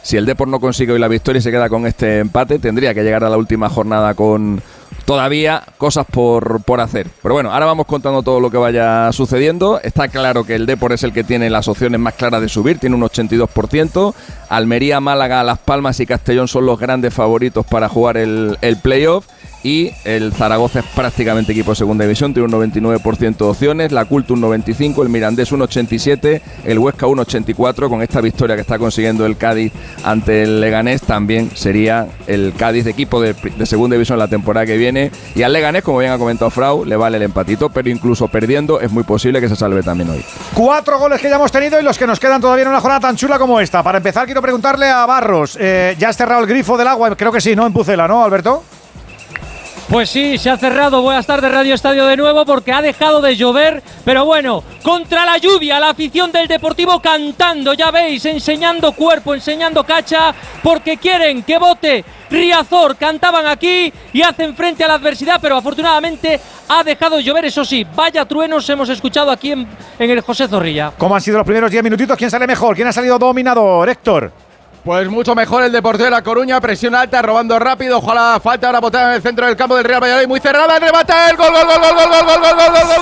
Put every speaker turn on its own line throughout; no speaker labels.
Si el Depor no consigue hoy la victoria y se queda con este empate, tendría que llegar a la última jornada con todavía cosas por hacer. Pero bueno, ahora vamos contando todo lo que vaya sucediendo. Está claro que el Depor es el que tiene las opciones más claras de subir, tiene un 82%. Almería, Málaga, Las Palmas y Castellón son los grandes favoritos para jugar el playoff. Y el Zaragoza es prácticamente equipo de segunda división, tiene un 99% de opciones, la Cultu un 95%, el Mirandés un 87%, el Huesca un 84%. Con esta victoria que está consiguiendo el Cádiz ante el Leganés, también sería el Cádiz de equipo de segunda división la temporada que viene. Y al Leganés, como bien ha comentado Frau, le vale el empatito, pero incluso perdiendo es muy posible que se salve también hoy.
4 goles que ya hemos tenido y los que nos quedan todavía en una jornada tan chula como esta. Para empezar, quiero preguntarle a Barros, ¿ya has cerrado el grifo del agua? Creo que sí, ¿no? En Pucela, ¿no, Alberto?
Pues sí, se ha cerrado. Buenas tardes, Radio Estadio de nuevo, porque ha dejado de llover. Pero bueno, contra la lluvia, la afición del Deportivo cantando, ya veis, enseñando cuerpo, enseñando cacha, porque quieren que vote Riazor. Cantaban aquí y hacen frente a la adversidad, pero afortunadamente ha dejado de llover. Eso sí, vaya truenos hemos escuchado aquí en el José Zorrilla.
¿Cómo han sido los primeros 10 minutitos? ¿Quién sale mejor? ¿Quién ha salido dominador? Héctor.
Pues mucho mejor el Deportivo de La Coruña, presión alta, robando rápido, ojalá falta ahora botada en el centro del campo del Real Valladolid, muy cerrada, el remate, el gol, gol, gol, gol, gol, gol, gol, gol, gol, gol,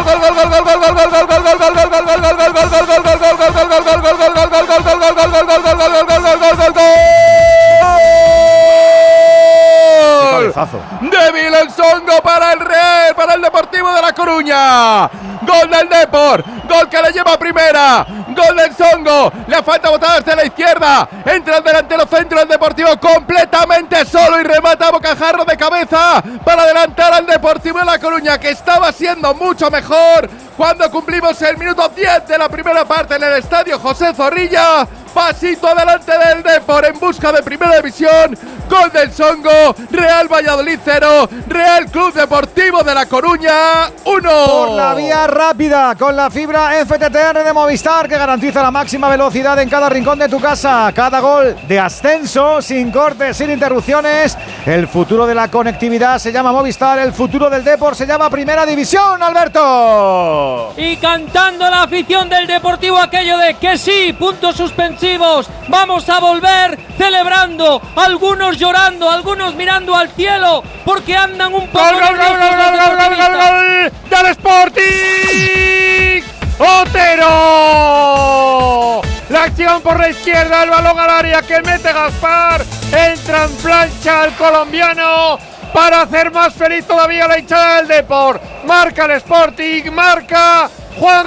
débil el Songo para el Real, para el Deportivo de La Coruña. Gol del Depor, gol que le lleva a primera, gol del Songo, le falta botada hasta la izquierda, entra el delantero centro del Deportivo completamente solo y remata a bocajarro de cabeza para adelantar al Deportivo de La Coruña, que estaba siendo mucho mejor cuando cumplimos el minuto 10 de la primera parte en el estadio José Zorrilla. Pasito adelante del Depor en busca de primera división. Gol del Songo. Real Valladolid 0, Real Club Deportivo de La Coruña 1.
Por la vía rápida, con la fibra FTTR de Movistar, que garantiza la máxima velocidad en cada rincón de tu casa. Cada gol de ascenso, sin cortes, sin interrupciones. El futuro de la conectividad se llama Movistar. El futuro del Depor se llama Primera División, Alberto.
Y cantando la afición del Deportivo aquello de que sí, puntos suspensivos. Vamos a volver, celebrando, algunos llorando, algunos mirando al cielo, porque andan un poco
¡Gol del Sporting! ¡Otero! La acción por la izquierda, el balón al área que mete Gaspar, entra en plancha el colombiano para hacer más feliz todavía la hinchada del Depor. Marca el Sporting, marca Juan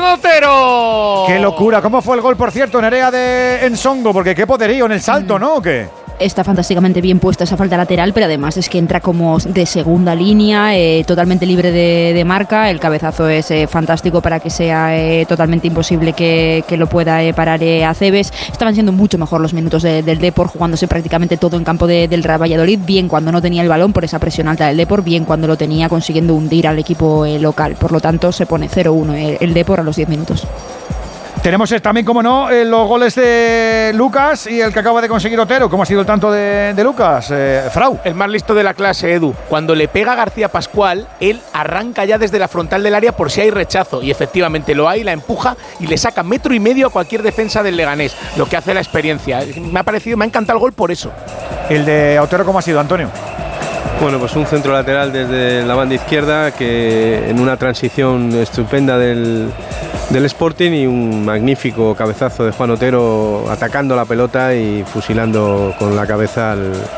Otero.
¡Qué locura! ¿Cómo fue el gol, por cierto, Nerea de Ensongo? Porque qué poderío en el salto, ¿no? ¿O qué?
Está fantásticamente bien puesta esa falta lateral, pero además es que entra como de segunda línea, totalmente libre de marca. El cabezazo es fantástico para que sea totalmente imposible que lo pueda parar Aceves. Estaban siendo mucho mejor los minutos del Depor, jugándose prácticamente todo en campo del Real Valladolid, bien cuando no tenía el balón por esa presión alta del Depor, bien cuando lo tenía consiguiendo hundir al equipo local. Por lo tanto, se pone 0-1 el Depor a los 10 minutos.
Tenemos también, como no, los goles de Lucas y el que acaba de conseguir Otero. ¿Cómo ha sido el tanto de Lucas, Frau?
El más listo de la clase, Edu. Cuando le pega a García Pascual, él arranca ya desde la frontal del área por si hay rechazo. Y efectivamente lo hay, la empuja y le saca 1,5 metros a cualquier defensa del Leganés. Lo que hace la experiencia. Me ha encantado el gol por eso.
¿El de Otero cómo ha sido, Antonio?
Bueno, pues un centro lateral desde la banda izquierda, que en una transición estupenda del Sporting, y un magnífico cabezazo de Juan Otero atacando la pelota y fusilando con la cabeza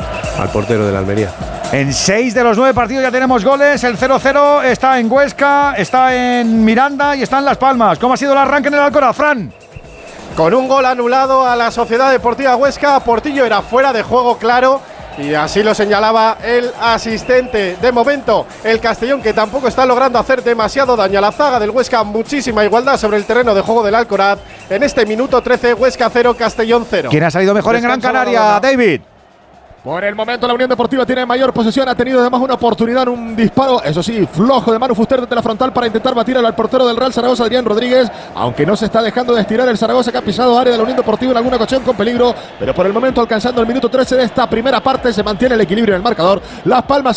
al portero de la Almería.
En 6 de los 9 partidos ya tenemos goles. El 0-0 está en Huesca, está en Miranda y está en Las Palmas. ¿Cómo ha sido el arranque en el Alcoraz, Fran?
Con un gol anulado a la Sociedad Deportiva Huesca, Portillo era fuera de juego claro. Y así lo señalaba el asistente. De momento, el Castellón, que tampoco está logrando hacer demasiado daño a la zaga del Huesca. Muchísima igualdad sobre el terreno de juego del Alcoraz. En este minuto 13, Huesca 0, Castellón 0.
¿Quién ha salido mejor en Gran Canaria, David?
Por el momento la Unión Deportiva tiene mayor posesión, ha tenido además una oportunidad en un disparo, eso sí, flojo de Manu Fuster desde la frontal para intentar batir al portero del Real Zaragoza, Adrián Rodríguez, aunque no se está dejando de estirar el Zaragoza, que ha pisado área de la Unión Deportiva en alguna ocasión con peligro, pero por el momento, alcanzando el minuto 13 de esta primera parte, se mantiene el equilibrio en el marcador. Las Palmas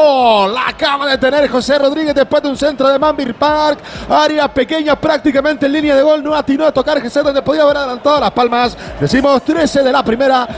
0, la acaba de tener José Rodríguez después de un centro de Manville Park, área pequeña prácticamente en línea de gol, no atinó a tocar José donde podía haber adelantado a Las Palmas. Decimos 13 de la primera.